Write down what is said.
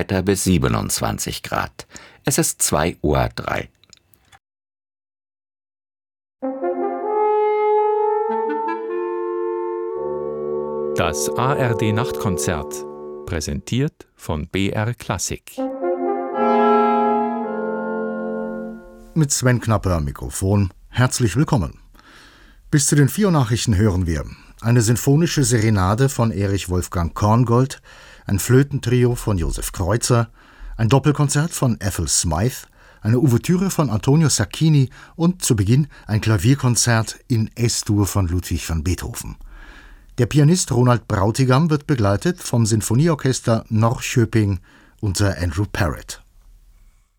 weiter bis 27 Grad. Es ist 2:03 Uhr. Das ARD-Nachtkonzert, präsentiert von BR Klassik. Mit Sven Knapper am Mikrofon. Herzlich willkommen. Bis zu den 4 Nachrichten hören wir eine sinfonische Serenade von Erich Wolfgang Korngold, ein Flötentrio von Josef Kreutzer, ein Doppelkonzert von Ethel Smythe, eine Ouvertüre von Antonio Sacchini und zu Beginn ein Klavierkonzert in S-Dur von Ludwig van Beethoven. Der Pianist Ronald Brautigam wird begleitet vom Sinfonieorchester Norrköping unter Andrew Parrott.